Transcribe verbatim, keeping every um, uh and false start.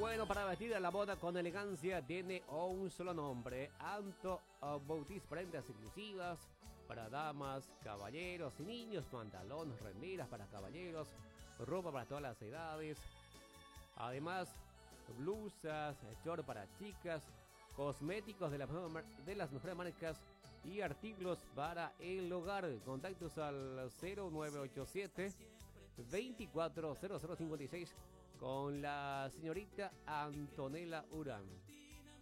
Bueno, para vestir a la boda con elegancia tiene un solo nombre: Anto Boutis, prendas exclusivas para damas, caballeros y niños, pantalones, remeras para caballeros, ropa para todas las edades. Además, blusas, short para chicas, cosméticos de, la, de las mejores marcas y artículos para el hogar. Contactos al cero nueve ocho siete, veinticuatro, cero cero cincuenta y seis con la señorita Antonella Urán.